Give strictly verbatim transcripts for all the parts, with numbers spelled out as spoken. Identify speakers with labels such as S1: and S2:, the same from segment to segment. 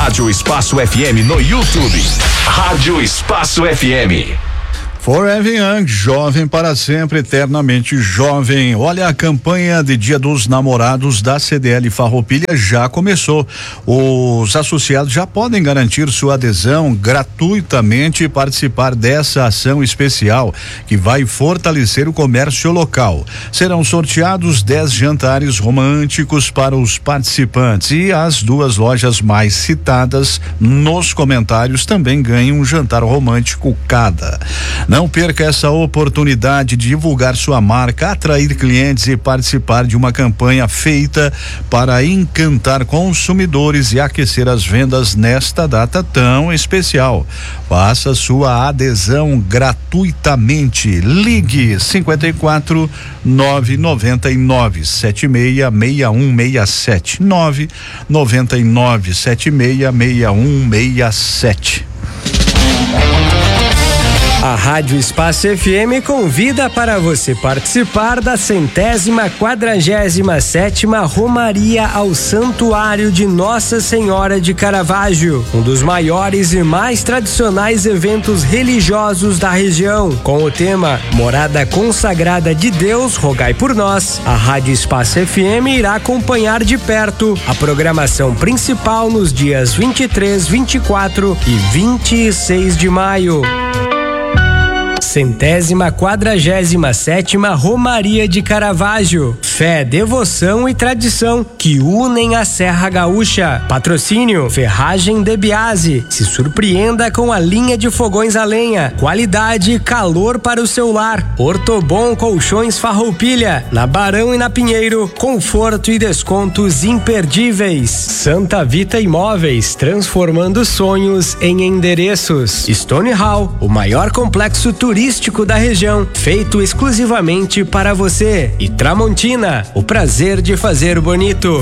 S1: Rádio Espaço F M no YouTube. Rádio Espaço F M.
S2: Forever Young, jovem para sempre, eternamente jovem. Olha, a campanha de Dia dos Namorados da C D L Farroupilha já começou. Os associados já podem garantir sua adesão gratuitamente e participar dessa ação especial que vai fortalecer o comércio local. Serão sorteados dez jantares românticos para os participantes e as duas lojas mais citadas nos comentários também ganham um jantar romântico cada. Não perca essa oportunidade de divulgar sua marca, atrair clientes e participar de uma campanha feita para encantar consumidores e aquecer as vendas nesta data tão especial. Faça sua adesão gratuitamente. Ligue cinquenta e quatro nove noventa e nove sete seis seis um seis sete nove noventa e nove sete seis seis um seis sete.
S3: A Rádio Espaço F M convida para você participar da centésima quadragésima sétima Romaria ao Santuário de Nossa Senhora de Caravaggio, um dos maiores e mais tradicionais eventos religiosos da região. Com o tema Morada Consagrada de Deus, rogai por nós, a Rádio Espaço F M irá acompanhar de perto a programação principal nos dias vinte e três, vinte e quatro e vinte e seis de maio. Centésima quadragésima sétima Romaria de Caravaggio. Fé, devoção e tradição que unem a Serra Gaúcha. Patrocínio Ferragem de Biase. Se surpreenda com a linha de fogões a lenha. Qualidade e calor para o seu lar. Ortobon Colchões Farroupilha. Na Barão e na Pinheiro. Conforto e descontos imperdíveis. Santa Vita Imóveis. Transformando sonhos em endereços. Stone Hall, o maior complexo turístico turístico da região, feito exclusivamente para você. E Tramontina, o prazer de fazer bonito.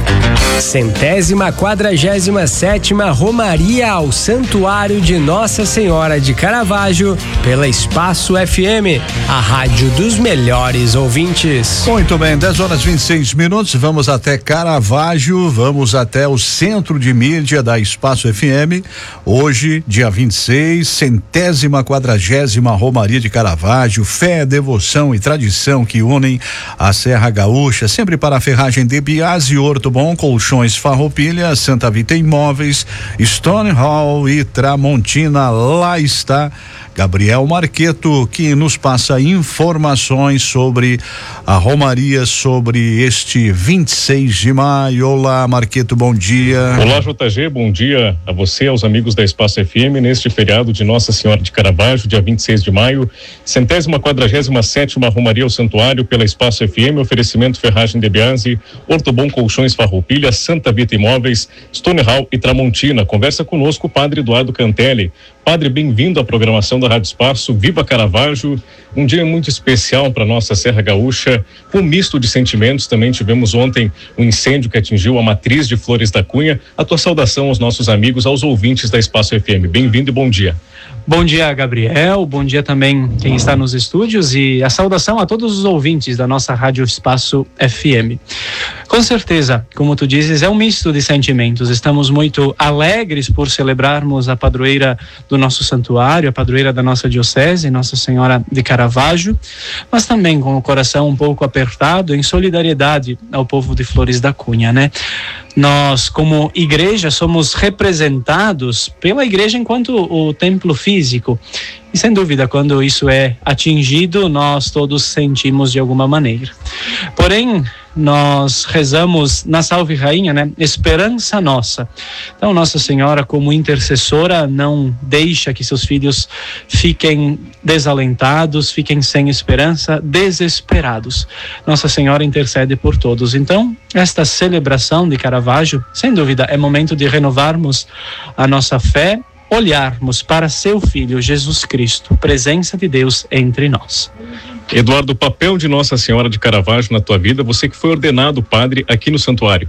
S3: Centésima quadragésima sétima Romaria ao Santuário de Nossa Senhora de Caravaggio, pela Espaço F M, a rádio dos melhores ouvintes.
S2: Muito bem, dez horas e vinte e seis minutos, vamos até Caravaggio, vamos até o centro de mídia da Espaço F M. Hoje, dia vinte e seis, centésima quadragésima Romaria de Caravaggio, fé, devoção e tradição que unem a Serra Gaúcha, sempre para a Ferragem de Biase, Ortobon Colchões Farroupilha, Santa Vita Imóveis, Stone Hall e Tramontina. Lá está Gabriel Marqueto, que nos passa informações sobre a Romaria, sobre este vinte e seis de maio. Olá, Marqueto, bom dia.
S4: Olá, J G, bom dia a você, aos amigos da Espaço F M, neste feriado de Nossa Senhora de Caravaggio, dia vinte e seis de maio, centésima quadragésima sétima Romaria ao Santuário pela Espaço F M, oferecimento Ferragem de Biase, Ortobon Colchões Farroupilha, Santa Vita Imóveis, Stone Hall e Tramontina. Conversa conosco o Padre Eduardo Cantelli. Padre, bem-vindo à programação da Rádio Espaço. Viva Caravaggio, um dia muito especial para nossa Serra Gaúcha, com um misto de sentimentos. Também tivemos ontem um incêndio que atingiu a matriz de Flores da Cunha. A tua saudação aos nossos amigos, aos ouvintes da Espaço F M. Bem-vindo e bom dia.
S5: Bom dia, Gabriel, bom dia também quem está nos estúdios e a saudação a todos os ouvintes da nossa Rádio Espaço F M. Com certeza, como tu dizes, é um misto de sentimentos. Estamos muito alegres por celebrarmos a padroeira do nosso santuário, a padroeira da nossa diocese, Nossa Senhora de Caravaggio, mas também com o coração um pouco apertado em solidariedade ao povo de Flores da Cunha, né? Nós, como igreja, somos representados pela igreja enquanto o templo físico. E, sem dúvida, quando isso é atingido, nós todos sentimos de alguma maneira. Porém, nós rezamos na Salve Rainha, né? Esperança nossa. Então, Nossa Senhora, como intercessora, não deixa que seus filhos fiquem desalentados, fiquem sem esperança, desesperados. Nossa Senhora intercede por todos. Então, esta celebração de Caravaggio, sem dúvida, é momento de renovarmos a nossa fé, olharmos para seu Filho Jesus Cristo, presença de Deus entre nós.
S4: Eduardo, o papel de Nossa Senhora de Caravaggio na tua vida, você que foi ordenado padre aqui no santuário.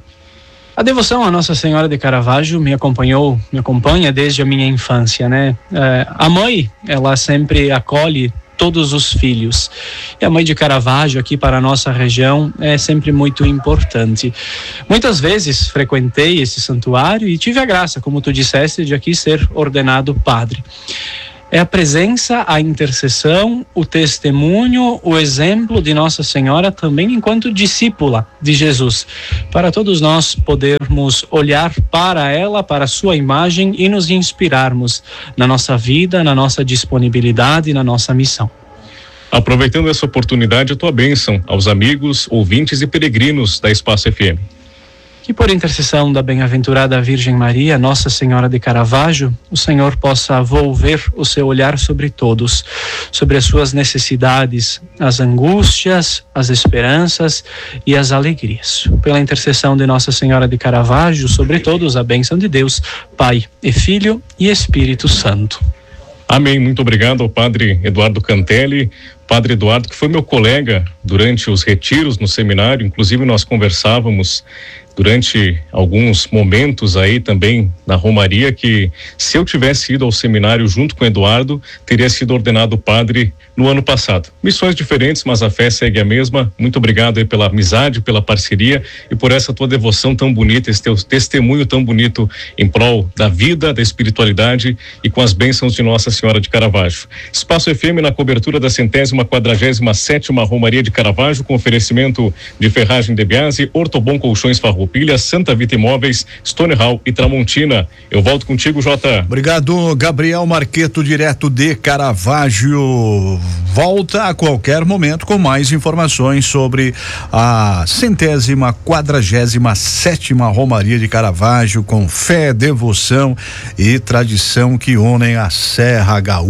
S5: A devoção a Nossa Senhora de Caravaggio me acompanhou, me acompanha desde a minha infância, né? É, a mãe, ela sempre acolhe todos os filhos. E a mãe de Caravaggio aqui para a nossa região é sempre muito importante. Muitas vezes frequentei esse santuário e tive a graça, como tu disseste, de aqui ser ordenado padre. É a presença, a intercessão, o testemunho, o exemplo de Nossa Senhora também enquanto discípula de Jesus, para todos nós podermos olhar para ela, para a sua imagem e nos inspirarmos na nossa vida, na nossa disponibilidade, na nossa missão.
S4: Aproveitando essa oportunidade, a tua bênção aos amigos, ouvintes e peregrinos da Espaço F M.
S5: Que por intercessão da bem-aventurada Virgem Maria, Nossa Senhora de Caravaggio, o Senhor possa volver o seu olhar sobre todos, sobre as suas necessidades, as angústias, as esperanças e as alegrias. Pela intercessão de Nossa Senhora de Caravaggio, sobre todos a bênção de Deus, Pai e Filho e Espírito Santo.
S4: Amém. Muito obrigado ao Padre Eduardo Cantelli. Padre Eduardo, que foi meu colega durante os retiros no seminário, inclusive nós conversávamos durante alguns momentos aí também na Romaria, que se eu tivesse ido ao seminário junto com o Eduardo, teria sido ordenado padre no ano passado. Missões diferentes, mas a fé segue a mesma. Muito obrigado aí pela amizade, pela parceria e por essa tua devoção tão bonita, esse teu testemunho tão bonito em prol da vida, da espiritualidade e com as bênçãos de Nossa Senhora de Caravaggio. Espaço F M na cobertura da centésima quadragésima sétima Romaria de Caravaggio, com oferecimento de Ferragem de Biase, Ortobon Colchões Farroupilha, Santa Vita Imóveis, Stone Hall e Tramontina. Eu volto contigo, Jota.
S2: Obrigado, Gabriel Marqueto, direto de Caravaggio. Volta a qualquer momento com mais informações sobre a centésima quadragésima sétima Romaria de Caravaggio, com fé, devoção e tradição que unem a Serra Gaúcha.